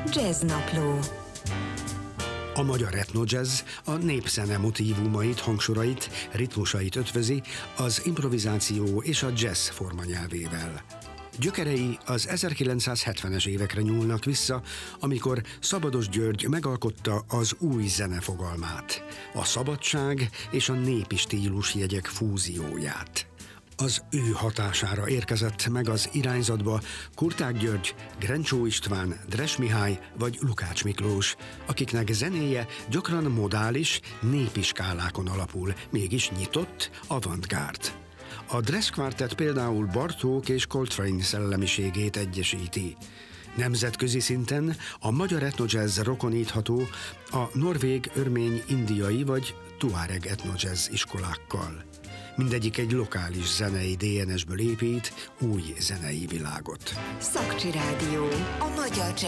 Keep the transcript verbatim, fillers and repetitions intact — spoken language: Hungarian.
Jazznapló. A magyar etno jazz a népzene motívumait, hangsorait, ritmusait ötvözi az improvizáció és a jazz formanyelvével. Gyökerei az ezerkilencszázhetvenes évekre nyúlnak vissza, amikor Szabados György megalkotta az új zene fogalmát, a szabadság és a népi stílus jegyek fúzióját. Az ő hatására érkezett meg az irányzatba Kurták György, Grencsó István, Dres Mihály vagy Lukács Miklós, akiknek zenéje gyakran modális, népi skálákon alapul, mégis nyitott, avantgárd. A Dres Quartet például Bartók és Coltrane szellemiségét egyesíti. Nemzetközi szinten a magyar etnojazz rokonítható a norvég, örmény, indiai vagy tuareg etnojazz iskolákkal. Mindegyik egy lokális zenei dé en es-ből épít új zenei világot. Szakcsi Rádió. A magyar